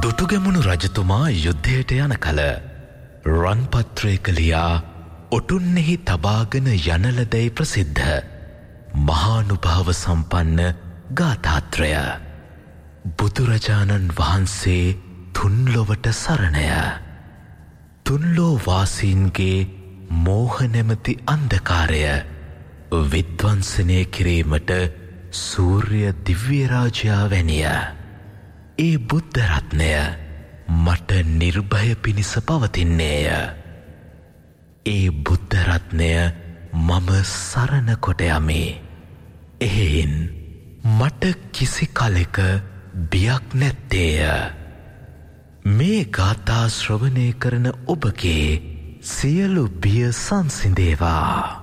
දුටුගැමුණු රජතුමා යුද්ධයට යන කල රන්පත්‍රයක ලියා ඔටුන්නෙහි තබාගෙන යනලදැයි ප්‍රසිද්ධ මහානුභාව සම්පන්න ගාථාත්‍රය බුදුරජාණන් වහන්සේ තුන්ලොවට සරණය තුන්ලෝ වාසීන්ගේ මෝහ නැමැති අන්ධකාරය විද්වංසනය කිරීමට සූර්ය දිව්‍යරාජයා වැනිය ඒ බුද්ධ රත්නය මට නිර්භය පිණිස පවතින්නේය ඒ බුද්ධ රත්නය මම සරණ කොට යමි එහෙයින් මට කිසි කලෙක බියක් නැත්තේය මේ ගාථා ශ්‍රවණය කරන ඔබගේ සියලු බිය සංසිඳේවා